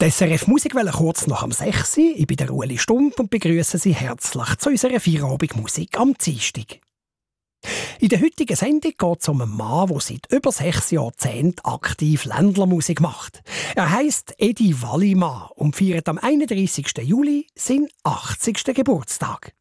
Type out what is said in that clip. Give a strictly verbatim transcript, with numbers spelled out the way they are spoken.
Die S R F Musikwelle kurz nach dem sechs Uhr. Ich bin der Ueli Stump und begrüße Sie herzlich zu unserer Feierabendmusik am Dienstag. In der heutigen Sendung geht es um einen Mann, der seit über sechs Jahrzehnten aktiv Ländlermusik macht. Er heisst Edi Wallimann und feiert am einunddreissigsten Juli seinen achtzigsten Geburtstag.